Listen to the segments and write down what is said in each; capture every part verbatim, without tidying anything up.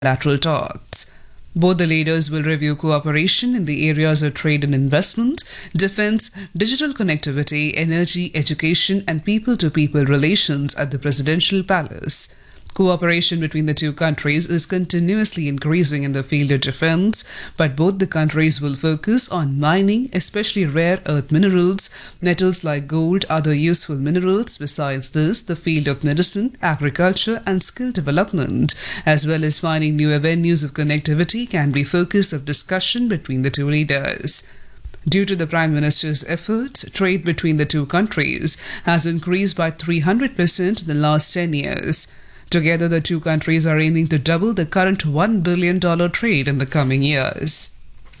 bilateral talks. Both the leaders will review cooperation in the areas of trade and investment, defense, digital connectivity, energy, education, and people to people relations at the Presidential Palace. Cooperation between the two countries is continuously increasing in the field of defense, but both the countries will focus on mining, especially rare earth minerals, metals like gold, other useful minerals. Besides this, the field of medicine, agriculture, and skill development, as well as finding new avenues of connectivity, can be focus of discussion between the two leaders. Due to the Prime Minister's efforts, trade between the two countries has increased by three hundred percent in the last ten years. Together, the two countries are aiming to double the current one billion dollars trade in the coming years.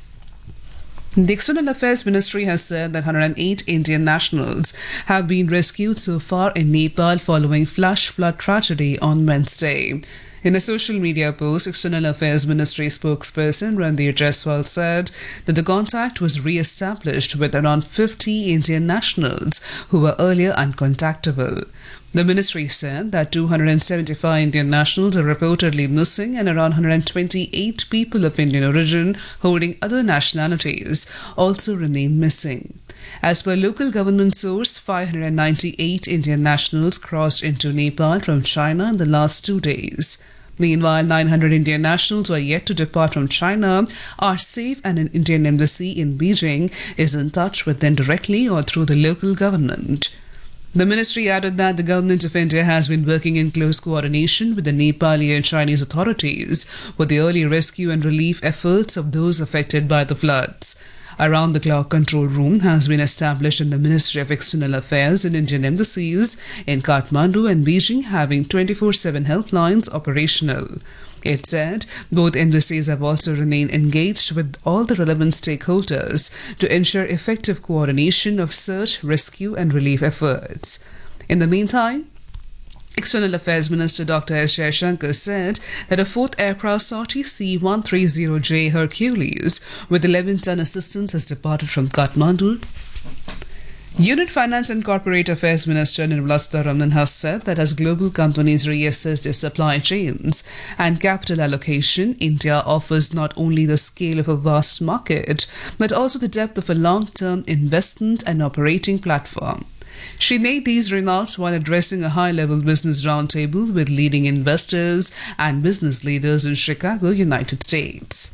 The External Affairs Ministry has said that one hundred eight Indian nationals have been rescued so far in Nepal following flash flood tragedy on Wednesday. In a social media post, External Affairs Ministry spokesperson Randir Jaiswal said that the contact was re-established with around fifty Indian nationals who were earlier uncontactable. The ministry said that two hundred seventy-five Indian nationals are reportedly missing and around one hundred twenty-eight people of Indian origin holding other nationalities also remain missing. As per local government source, five hundred ninety-eight Indian nationals crossed into Nepal from China in the last two days. Meanwhile, nine hundred Indian nationals who are yet to depart from China are safe, and an Indian embassy in Beijing is in touch with them directly or through the local government. The ministry added that the Government of India has been working in close coordination with the Nepali and Chinese authorities with the early rescue and relief efforts of those affected by the floods. A round-the-clock control room has been established in the Ministry of External Affairs and Indian embassies in Kathmandu and Beijing, having twenty-four seven helplines operational. It said both embassies have also remained engaged with all the relevant stakeholders to ensure effective coordination of search, rescue, and relief efforts. In the meantime, External Affairs Minister Doctor S. Jaishankar said that a fourth aircraft sortie C one thirty J Hercules with eleven ton assistance has departed from Kathmandu. Unit Finance and Corporate Affairs Minister Nirmala Sitharaman has said that as global companies reassess their supply chains and capital allocation, India offers not only the scale of a vast market, but also the depth of a long-term investment and operating platform. She made these remarks while addressing a high-level business roundtable with leading investors and business leaders in Chicago, United States.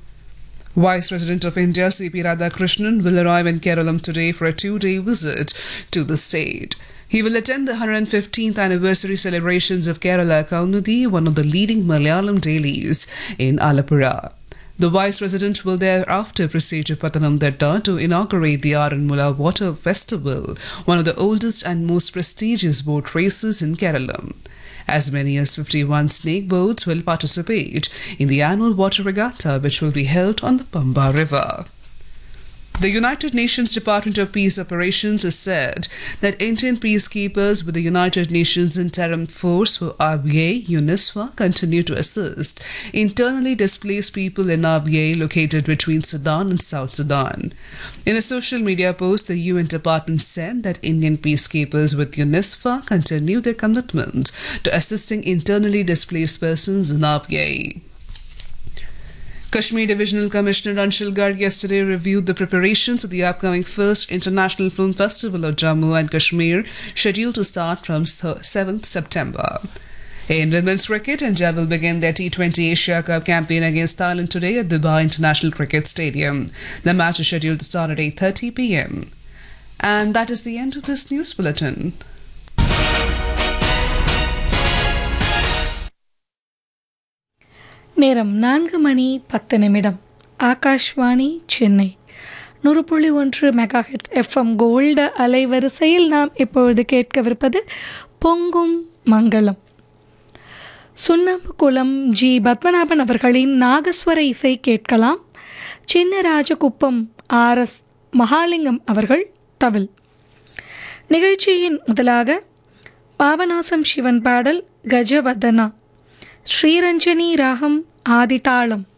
Vice President of India C P Radhakrishnan will arrive in Kerala today for a two-day visit to the state. He will attend the one hundred fifteenth anniversary celebrations of Kerala Kaunudi, one of the leading Malayalam dailies in Alappuzha. The Vice President will thereafter proceed to Pathanamthitta to inaugurate the Aranmula Water Festival, one of the oldest and most prestigious boat races in Kerala. As many as fifty-one snake boats will participate in the annual water regatta, which will be held on the Pamba River. The United Nations Department of Peace Operations has said that Indian peacekeepers with the United Nations Interim Force for R B A, UNISWA, continue to assist internally displaced people in R B A located between Sudan and South Sudan. In a social media post, the U N department said that Indian peacekeepers with UNISWA continue their commitment to assisting internally displaced persons in R B A. Kashmir Divisional Commissioner Anshul Garg yesterday reviewed the preparations of the upcoming first International Film Festival of Jammu and Kashmir, scheduled to start from seventh September. In women's cricket, India will begin their T twenty Asia Cup campaign against Thailand today at Dubai International Cricket Stadium. The match is scheduled to start at eight thirty p m. And that is the end of this news bulletin. நேரம் நான்கு மணி பத்து நிமிடம். ஆகாஷ்வாணி சென்னை நூறு புள்ளி ஒன்று megahertz FM gold அலைவரிசையில் நாம் இப்பொழுது கேட்கவிருப்பது பொங்கும் மங்களம். சுண்ணம்புக்குளம் ஜி பத்மநாபன் அவர்களின் நாகஸ்வர இசை கேட்கலாம். சின்னராஜகுப்பம் ஆர் எஸ் மகாலிங்கம் அவர்கள் தவில். நிகழ்ச்சியின் முதலாக பாபநாசம் சிவன் பாடல் கஜவதனா, ஸ்ரீரஞ்சனி ராகம் ஆதிதாளம்.